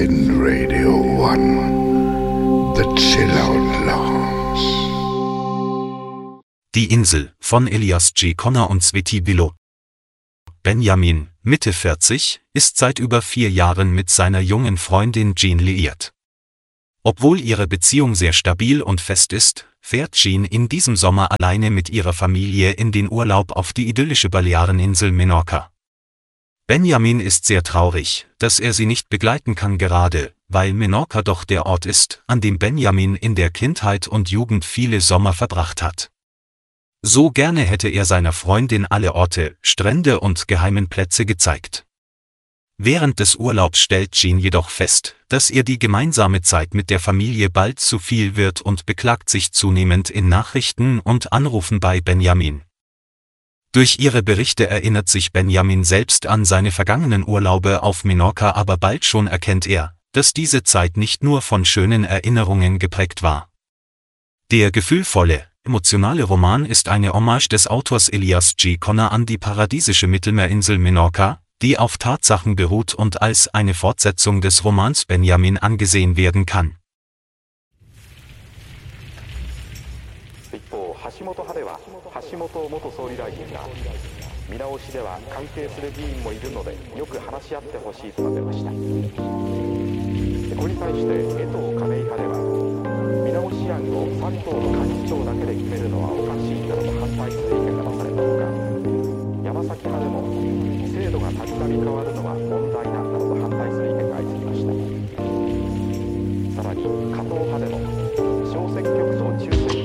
Fin Radio One, The Chill Out Lounge. Die Insel von Elias G. Connor und Sveti Bilo. Benjamin, Mitte 40, ist seit über 4 Jahren mit seiner jungen Freundin Jean liiert. Obwohl ihre Beziehung sehr stabil und fest ist, fährt Jean in diesem Sommer alleine mit ihrer Familie in den Urlaub auf die idyllische Baleareninsel Menorca. Benjamin ist sehr traurig, dass er sie nicht begleiten kann, gerade weil Menorca doch der Ort ist, an dem Benjamin in der Kindheit und Jugend viele Sommer verbracht hat. So gerne hätte er seiner Freundin alle Orte, Strände und geheimen Plätze gezeigt. Während des Urlaubs stellt Jean jedoch fest, dass ihr die gemeinsame Zeit mit der Familie bald zu viel wird und beklagt sich zunehmend in Nachrichten und Anrufen bei Benjamin. Durch ihre Berichte erinnert sich Benjamin selbst an seine vergangenen Urlaube auf Menorca, aber bald schon erkennt er, dass diese Zeit nicht nur von schönen Erinnerungen geprägt war. Der gefühlvolle, emotionale Roman ist eine Hommage des Autors Elias G. Connor an die paradiesische Mittelmeerinsel Menorca, die auf Tatsachen beruht und als eine Fortsetzung des Romans Benjamin angesehen werden kann. 一方、橋本派では橋本元総理大臣が見直しでは関係する議員もいるのでよく話し合ってほしいと述べました。これに対して江藤亀井派では見直し案を3党の幹事長だけで決めるのはおかしい